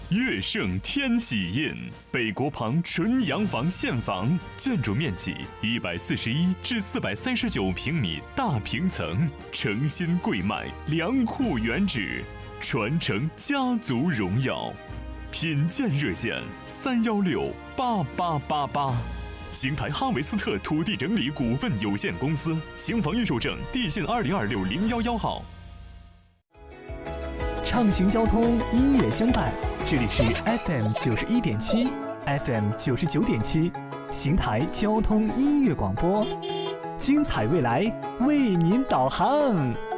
悦盛天喜印，北国旁纯洋房现房，建筑面积141至439平米大平层，诚心贵卖，良库原址，传承家族荣耀。品鉴热线3168888。邢台哈维斯特土地整理股份有限公司，邢房预售证地信20260111号。 畅行交通，音乐相伴，这里是 FM 91.7 FM 99.7邢台交通音乐广播，精彩未来为您导航。